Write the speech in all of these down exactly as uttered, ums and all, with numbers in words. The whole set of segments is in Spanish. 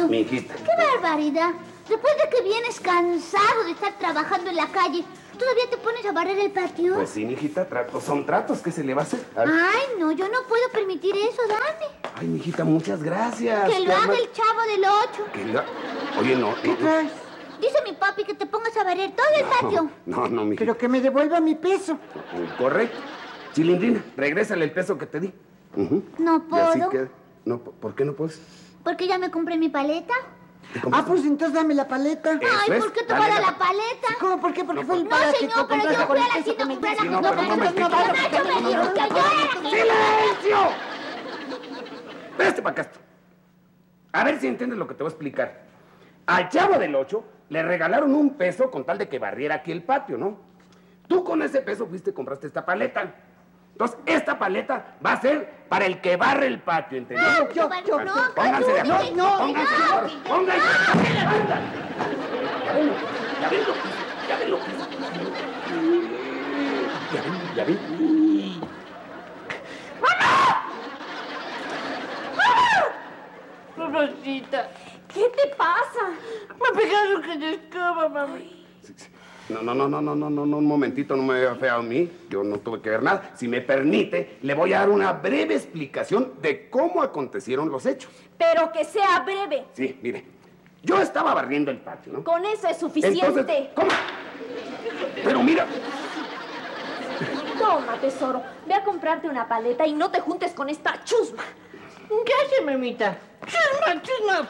Chavo. Mi hijita. ¡Qué barbaridad! Después de que vienes cansado de estar trabajando en la calle, ¿todavía te pones a barrer el patio? Pues sí, mi hijita, tratos son tratos. ¿Qué se le va a hacer? A ver. Ay, no, yo no puedo permitir eso, dame. Ay, mi hijita, muchas gracias. Que lo haga el Chavo del Ocho. ¿Que lo... Oye, no. ¿Qué traes? Dice mi papi que te pongas a barrer todo el patio. No, no, mi hijita. Pero que me devuelva mi peso. Correcto. Chilindrina, regrésale el peso que te di. Uh-huh. No Y así puedo. queda. No, ¿por qué no puedes? Porque ya me compré mi paleta. Ah, pues entonces dame la paleta. Eso Ay, es, ¿por qué te dale va a dar la- la paleta? ¿Cómo? ¿Por qué? Porque No, fue el No, para que señor, tú pero compraste yo con fui a el la peso cita a que me comprar la... diste. no, pero pero no me no, expliques. Nacho me dijo que yo era la que... ¡Silencio! Veste para acá. A ver si entiendes lo que te voy a explicar. Al Chavo del Ocho le regalaron un peso con tal de que barriera aquí el patio, ¿no? Tú con ese peso fuiste y compraste esta paleta. Entonces, esta paleta va a ser para el que barre el patio, ¿entendido? No, yo, yo, no, Pónganse de acuerdo. no, Pónganse de acuerdo. Pónganse. Anda. Ya ven lo que hizo. Ya ven lo que hizo. Ya ven, ya ven. Mamacita, ¿qué te pasa? Me pegaron con la escoba, mami. No, no, no, no, no, no, no, no, un momentito, no me vea feo a mí. Yo no tuve que ver nada. Si me permite, le voy a dar una breve explicación de cómo acontecieron los hechos. Pero que sea breve. Sí, mire. Yo estaba barriendo el patio, ¿no? Con eso es suficiente. Entonces, ¿cómo? Pero mira, Toma, tesoro. Ve a comprarte una paleta y no te juntes con esta chusma. ¿Qué hace, mamita? Chusma, chusma.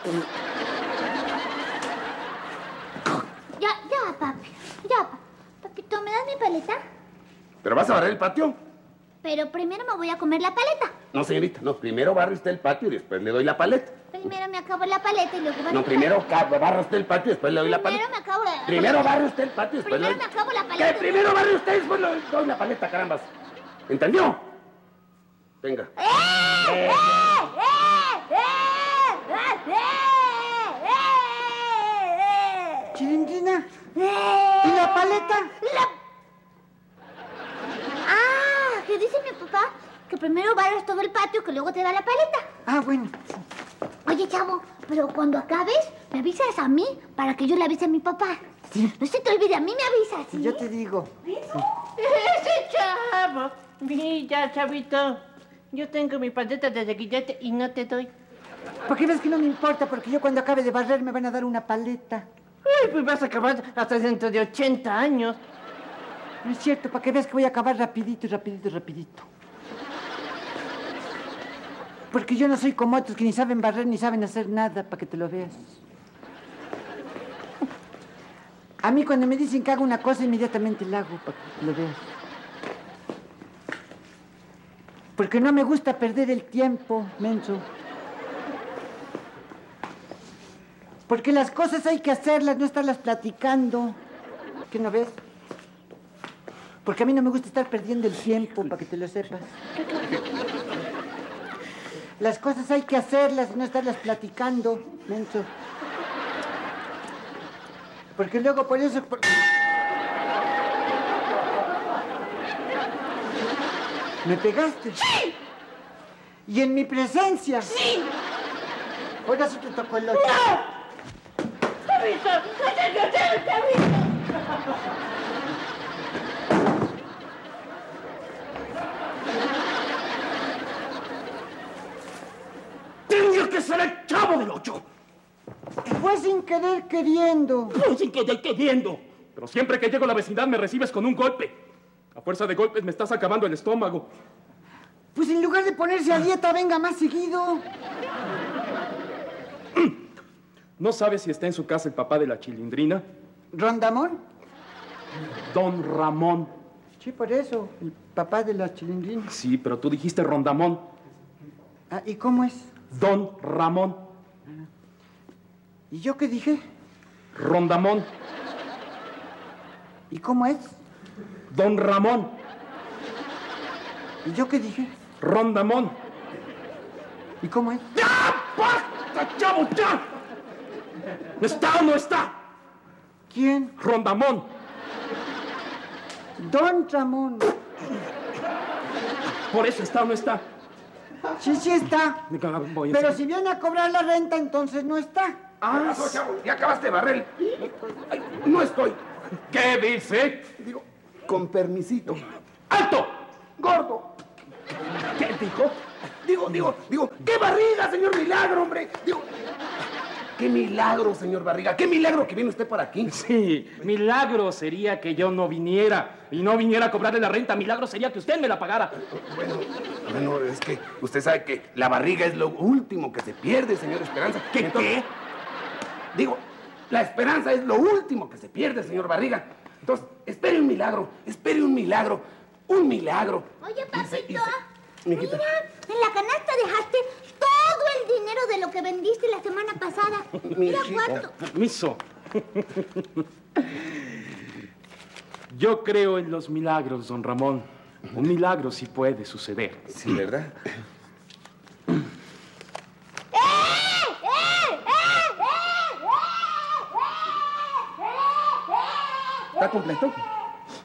Ya, ya, papi. Ya, pa- papito, ¿me das mi paleta? ¿pero vas a barrer el patio? Pero primero me voy a comer la paleta. No, señorita, no. Primero barre usted el patio y después le doy la paleta. Primero me acabo la paleta y luego... No, primero ca- barra usted el patio y después le doy la paleta. Primero me acabo la... Primero barre usted el patio y después Primero le me doy... acabo la paleta. ¿Qué? Primero barre usted y después le doy la paleta, carambas. ¿Entendió? Venga. ¡Eh! ¡Eh! ¡Eh! ¡Eh! ¡Eh! ¡Eh! ¡Eh! Chilindrina. ¡Eh! ¿Y la paleta? La... Ah, ¿qué dice mi papá? Que primero barras todo el patio que luego te da la paleta. Ah, bueno. Oye, Chavo, pero cuando acabes, me avisas a mí para que yo le avise a mi papá. Sí. No se te olvide, a mí me avisas, ¿sí? Yo te digo. Ese chavo. Mira, chavito. Yo tengo mi paleta de reguillete y no te doy. ¿Por qué ves que no me importa? Porque yo cuando acabe de barrer me van a dar una paleta. Ay, pues vas a acabar hasta dentro de ochenta años. No es cierto, para que veas que voy a acabar rapidito, rapidito, rapidito. Porque yo no soy como otros que ni saben barrer ni saben hacer nada, para que te lo veas. A mí cuando me dicen que hago una cosa, inmediatamente la hago, para que te lo veas. Porque no me gusta perder el tiempo, menso. Porque las cosas hay que hacerlas, no estarlas platicando. ¿Qué no ves? Porque a mí no me gusta estar perdiendo el tiempo, para que te lo sepas. Las cosas hay que hacerlas, no estarlas platicando, menso. Porque luego por eso... por- ¿Me pegaste? ¡Sí! ¿Y en mi presencia? ¡Sí! Ahora sí te tocó el otro. ¡No! ¡Chavito! ¡Chavito, chavito! ¡Tenía que ser el Chavo del Ocho! Fue sin querer queriendo. No, sin querer queriendo. Pero siempre que llego a la vecindad me recibes con un golpe. A fuerza de golpes me estás acabando el estómago. Pues en lugar de ponerse a dieta, venga más seguido. ¿No sabes si está en su casa el papá de la Chilindrina? ¿Rondamón? Don Ramón. Sí, por eso, el papá de la Chilindrina. Sí, pero tú dijiste Rondamón. Ah, ¿y cómo es? Don Ramón. ¿Y yo qué dije? Rondamón. ¿Y cómo es? Don Ramón. ¿Y yo qué dije? Rondamón. ¿Y cómo es? ¡Ya! ¡Basta, chavo, ya! ¿Está o no está? ¿Quién? Rondamón. Don Ramón. Por eso está o no está. Sí, sí está. Voy a Pero hacer- si viene a cobrar la renta, entonces no está. ¿Qué pasó, chavo? ¿Ya acabaste de barrer? Ay, no estoy. ¿Qué dice? Digo, con permisito. ¡Alto! ¡Gordo! ¿Qué dijo? Digo, digo, digo, ¡qué barriga, señor Milagro, hombre! Digo, ¡qué milagro, señor Barriga! ¡Qué milagro que viene usted por aquí! Sí, milagro sería que yo no viniera y no viniera a cobrarle la renta. Milagro sería que usted me la pagara. Bueno, bueno, es que usted sabe que la barriga es lo último que se pierde, señor Esperanza. ¿Qué, Entonces, Digo, la esperanza es lo último que se pierde, señor Barriga. Entonces, espere un milagro, espere un milagro, un milagro. Oye, Dice- papito, dice- mijita. mira, en la canasta dejaste todo el dinero de lo que vendiste la semana pasada. Mira Mijita. cuánto. Permiso. Yo creo en los milagros, don Ramón. Un milagro sí puede suceder. Sí, ¿verdad? ¿Está completo?